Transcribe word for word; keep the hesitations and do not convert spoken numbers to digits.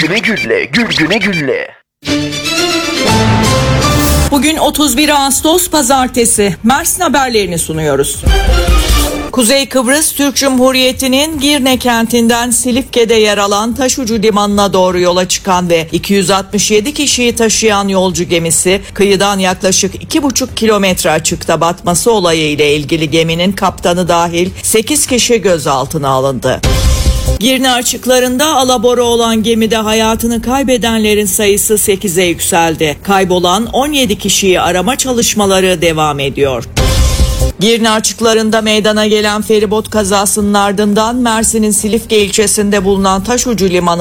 güne gülle, gül güne gülle. Bugün otuz bir Ağustos Pazartesi. Mersin haberlerini sunuyoruz. Kuzey Kıbrıs Türk Cumhuriyeti'nin Girne kentinden Silifke'de yer alan Taşucu Limanı'na doğru yola çıkan ve iki yüz altmış yedi kişiyi taşıyan yolcu gemisi kıyıdan yaklaşık iki buçuk kilometre açıkta batması olayı ile ilgili geminin kaptanı dahil sekiz kişi gözaltına alındı. Girne açıklarında alabora olan gemide hayatını kaybedenlerin sayısı sekize yükseldi. Kaybolan on yedi kişiyi arama çalışmaları devam ediyor. Girne açıklarında meydana gelen feribot kazasının ardından Mersin'in Silifke ilçesinde bulunan Taşucu Limanı